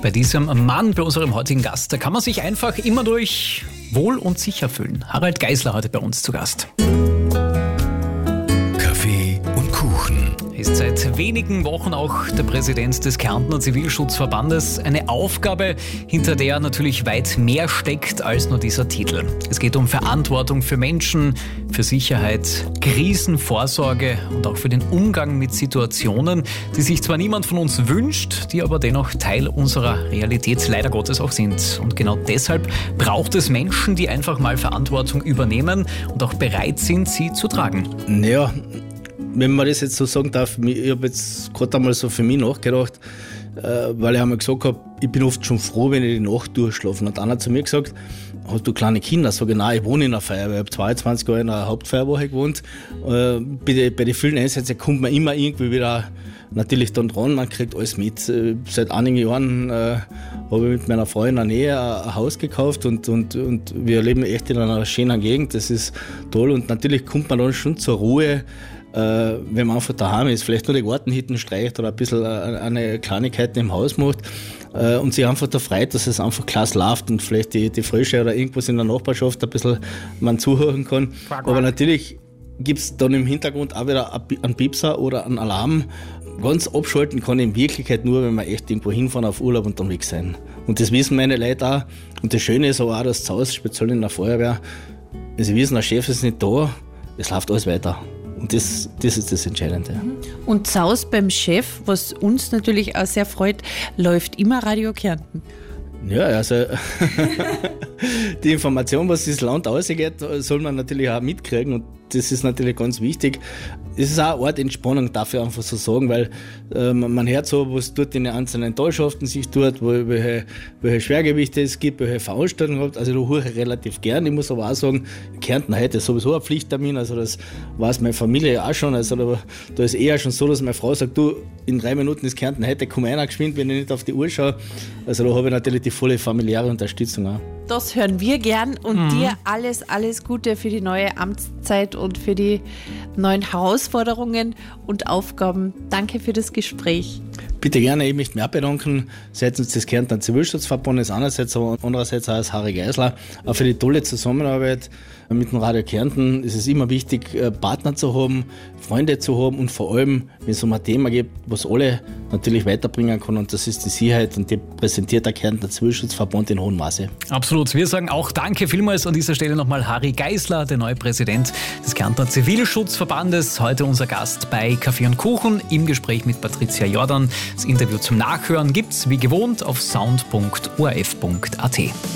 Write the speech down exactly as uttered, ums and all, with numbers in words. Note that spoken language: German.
Bei diesem Mann, bei unserem heutigen Gast, da kann man sich einfach immer durch wohl und sicher fühlen. Harald Geisler heute bei uns zu Gast. Kaffee und Kuchen. Er ist seit wenigen Wochen auch der Präsident des Kärntner Zivilschutzverbandes. Eine Aufgabe, hinter der natürlich weit mehr steckt als nur dieser Titel. Es geht um Verantwortung für Menschen, für Sicherheit, Krisenvorsorge und auch für den Umgang mit Situationen, die sich zwar niemand von uns wünscht, die aber dennoch Teil unserer Realität leider Gottes auch sind. Und genau deshalb braucht es Menschen, die einfach mal Verantwortung übernehmen und auch bereit sind, sie zu tragen. Naja, wenn man das jetzt so sagen darf, ich habe jetzt gerade einmal so für mich nachgedacht, weil ich einmal gesagt habe, ich bin oft schon froh, wenn ich die Nacht durchschlafe. Und einer hat zu mir gesagt, hast du kleine Kinder? Sag ich, nein, ich wohne in einer Feuerwehr. Ich habe zweiundzwanzig Jahre in einer Hauptfeuerwache gewohnt. Bei den, bei den vielen Einsätzen kommt man immer irgendwie wieder natürlich dann dran, man kriegt alles mit. Seit einigen Jahren äh, habe ich mit meiner Frau in der Nähe ein Haus gekauft und, und, und wir leben echt in einer schönen Gegend. Das ist toll und natürlich kommt man dann schon zur Ruhe, Äh, wenn man einfach daheim ist, vielleicht nur die Gartenhütten streicht oder ein bisschen eine Kleinigkeit im Haus macht äh, und sich einfach da freut, dass es einfach klasse läuft und vielleicht die, die Frösche oder irgendwas in der Nachbarschaft ein bisschen man zuhören kann. Aber natürlich gibt es dann im Hintergrund auch wieder einen Piepser oder einen Alarm. Ganz abschalten kann ich in Wirklichkeit nur, wenn wir echt irgendwo hinfahren auf Urlaub und dann weg sein. Und das wissen meine Leute auch. Und das Schöne ist aber auch, dass zu Hause, speziell in der Feuerwehr, sie wissen, der Chef ist nicht da, es läuft alles weiter. Und das, das ist das Entscheidende. Und zu Hause beim Chef, was uns natürlich auch sehr freut, läuft immer Radio Kärnten. Ja, also die Information, was das Land ausgeht, soll man natürlich auch mitkriegen und das ist natürlich ganz wichtig. Es ist auch eine Art Entspannung, darf ich einfach so sagen, weil äh, man hört so, was dort in den einzelnen Talschaften sich tut, wo, welche, welche Schwergewichte es gibt, welche Veranstaltungen es gibt. Also da höre ich relativ gern. Ich muss aber auch sagen, Kärnten heute ist sowieso ein Pflichttermin, also das weiß meine Familie auch schon. Also da, da ist eher schon so, dass meine Frau sagt, du, in drei Minuten ist Kärnten heute, komm einer geschwind, wenn ich nicht auf die Uhr schaue. Also da habe ich natürlich die volle familiäre Unterstützung auch. Das hören wir gern und Mhm. dir alles, alles Gute für die neue Amtszeit und für die neuen Herausforderungen und Aufgaben. Danke für das Gespräch. Bitte gerne, ich möchte mich auch bedanken seitens des Kärntner Zivilschutzverbandes einerseits, aber andererseits auch als Harald Geisler, auch für die tolle Zusammenarbeit mit dem Radio Kärnten. Es ist immer wichtig, Partner zu haben, Freunde zu haben und vor allem, wenn es um ein Thema geht, was alle natürlich weiterbringen kann und das ist die Sicherheit und die präsentiert der Kärntner Zivilschutzverband in hohem Maße. Absolut. Wir sagen auch danke vielmals an dieser Stelle nochmal Harald Geisler, der neue Präsident des Kärntner Zivilschutzverbandes. Heute unser Gast bei Kaffee und Kuchen im Gespräch mit Patricia Jordan. Das Interview zum Nachhören gibt's wie gewohnt auf sound punkt o r f punkt a t.